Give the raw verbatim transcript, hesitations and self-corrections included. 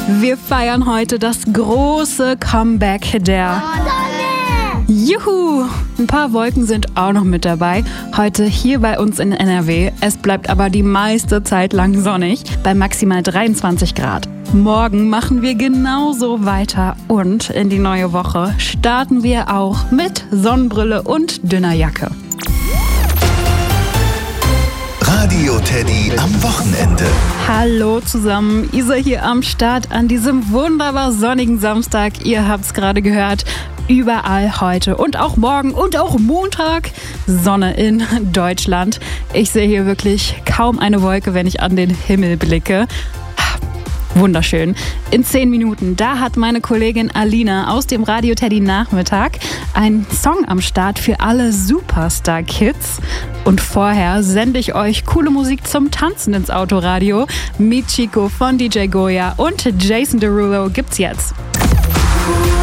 Wir feiern heute das große Comeback der Sonne! Juhu! Ein paar Wolken sind auch noch mit dabei. Heute hier bei uns in N R W. Es bleibt aber die meiste Zeit lang sonnig, bei maximal dreiundzwanzig Grad. Morgen machen wir genauso weiter und in die neue Woche starten wir auch mit Sonnenbrille und dünner Jacke. Radio Teddy am Wochenende. Hallo zusammen, Isa hier am Start an diesem wunderbar sonnigen Samstag. Ihr habt's gerade gehört, überall heute und auch morgen und auch Montag Sonne in Deutschland. Ich sehe hier wirklich kaum eine Wolke, wenn ich an den Himmel blicke. Wunderschön. In zehn Minuten, da hat meine Kollegin Alina aus dem Radio Teddy Nachmittag einen Song am Start für alle Superstar-Kids. Und vorher sende ich euch coole Musik zum Tanzen ins Autoradio. Meet Chico von D J Goya und Jason Derulo gibt's jetzt.